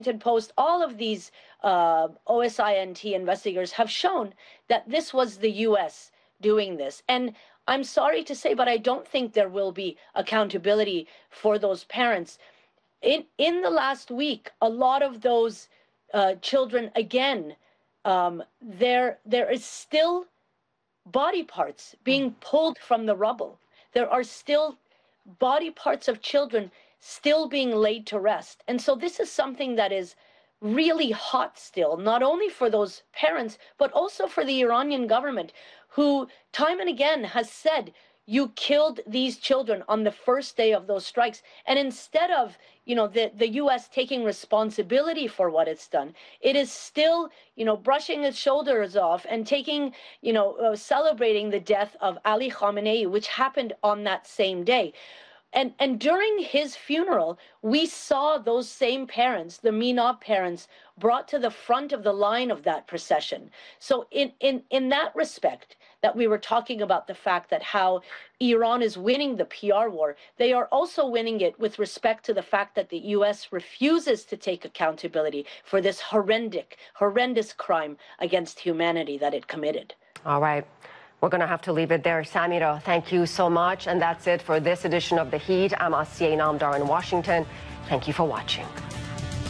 Post, all of these OSINT investigators have shown that this was the U.S. doing this. And I'm sorry to say, but I don't think there will be accountability for those parents. In the last week, a lot of those children, again, there is still body parts being pulled from the rubble. There are still body parts of children still being laid to rest. And so this is something that is really hot still, not only for those parents, but also for the Iranian government, who time and again has said, you killed these children on the first day of those strikes. And instead of, the U.S. taking responsibility for what it's done, it is still, brushing its shoulders off and taking, celebrating the death of Ali Khamenei, which happened on that same day. And during his funeral, we saw those same parents, the Minab parents, brought to the front of the line of that procession. So in that respect, that we were talking about the fact that how Iran is winning the PR war, they are also winning it with respect to the fact that the U.S. refuses to take accountability for this horrendous crime against humanity that it committed. All right. We're going to have to leave it there. Samira, thank you so much. And that's it for this edition of The Heat. I'm Asiye Namdar in Washington. Thank you for watching.